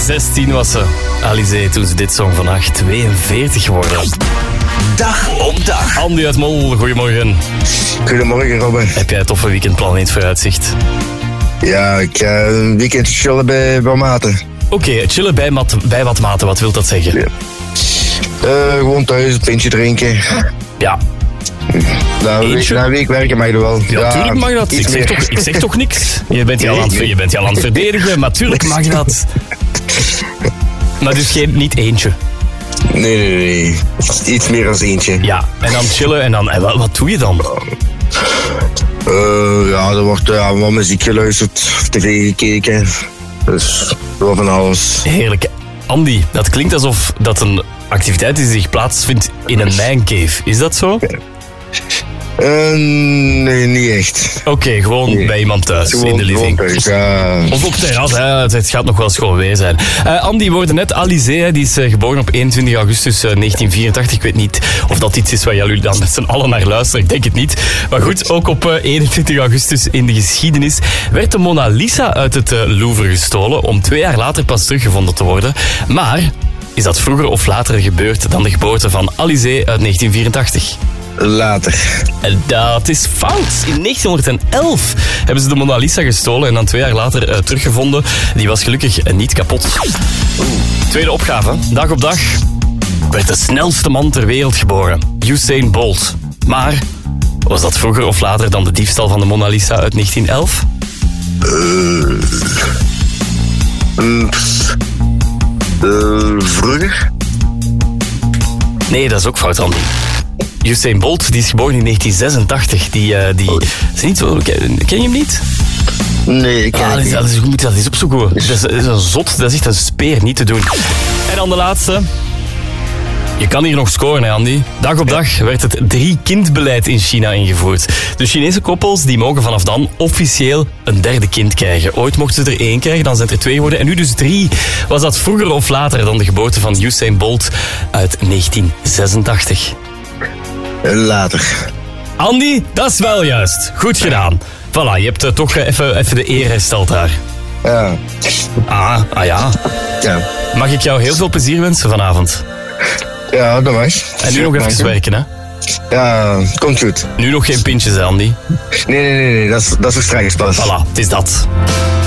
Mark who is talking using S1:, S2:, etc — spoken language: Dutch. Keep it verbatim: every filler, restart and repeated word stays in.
S1: zestien was ze. Alizé toen ze dit zong, vandaag tweeënveertig geworden.
S2: Dag op dag.
S1: Andy uit Mol, goedemorgen.
S3: Goedemorgen, Robin.
S1: Heb jij een toffe weekendplan in het vooruitzicht?
S3: Ja, ik ga een weekend chillen bij, bij maten.
S1: Oké, okay, chillen bij, mat, bij wat maten, wat wil dat zeggen?
S3: Ja. Uh, gewoon thuis, een pintje drinken.
S1: Ja.
S3: Na een, week, na een week werken mag je wel.
S1: Ja, ja, tuurlijk mag dat. Ik zeg, toch, ik zeg toch niks? Je bent je al aan het, je bent je al aan het verdedigen, maar tuurlijk mag dat. Maar dus geen, niet eentje.
S3: Nee, nee, nee. Iets meer dan eentje.
S1: Ja, en dan chillen en dan... En wat, wat doe je dan?
S3: Uh, ja, er wordt uh, wat muziek geluisterd, tv gekeken. Dus wel van alles.
S1: Heerlijk. Andy, dat klinkt alsof dat een activiteit is die zich plaatsvindt in een mancave. Is dat zo?
S3: Uh, nee, niet echt.
S1: Oké, okay, gewoon nee. Bij iemand thuis,
S3: gewoon,
S1: in de living.
S3: Thuis, ja.
S1: Of op terras, hè. Het gaat nog wel schoon weer zijn. Uh, Andy wordt net Alizé, die is uh, geboren op eenentwintig augustus uh, negentien vierentachtig. Ik weet niet of dat iets is waar jullie dan met z'n allen naar luisteren. Ik denk het niet. Maar goed, ook op uh, eenentwintig augustus in de geschiedenis werd de Mona Lisa uit het uh, Louvre gestolen om twee jaar later pas teruggevonden te worden. Maar is dat vroeger of later gebeurd dan de geboorte van Alizé uit negentien vierentachtig?
S3: Later.
S1: Dat is fout. In negentienhonderdelf hebben ze de Mona Lisa gestolen en dan twee jaar later uh, teruggevonden. Die was gelukkig uh, niet kapot. Tweede opgave. Dag op dag werd de snelste man ter wereld geboren. Usain Bolt. Maar was dat vroeger of later dan de diefstal van de Mona Lisa uit negentien elf?
S3: Uh, uh, uh, vroeger?
S1: Nee, dat is ook fout, Andy. Usain Bolt, die is geboren in negentien zesentachtig. Die, uh, die oh. is niet zo, ken, ken je hem niet?
S3: Nee, ik ken
S1: ah,
S3: hem niet.
S1: Dat is, moet je dat eens opzoeken. Dat is, dat is een zot, dat is echt een speer, niet te doen. En dan de laatste. Je kan hier nog scoren, hè, Andy. Dag op dag werd het drie-kindbeleid in China ingevoerd. De Chinese koppels die mogen vanaf dan officieel een derde kind krijgen. Ooit mochten ze er één krijgen, dan zijn het er twee geworden. En nu dus drie. Was dat vroeger of later dan de geboorte van Usain Bolt uit negentien zesentachtig?
S3: Later.
S1: Andy, dat is wel juist. Goed gedaan. Voilà, je hebt uh, toch uh, even, even de eer hersteld daar.
S3: Ja.
S1: Ah, ah ja.
S3: ja.
S1: Mag ik jou heel veel plezier wensen vanavond?
S3: Ja, dat mag.
S1: En nu nog even werken, hè?
S3: Ja, komt goed.
S1: Nu nog geen pintjes, Andy?
S3: Nee, nee, nee, nee. Dat is, dat is straks pas.
S1: Voilà, het is dat.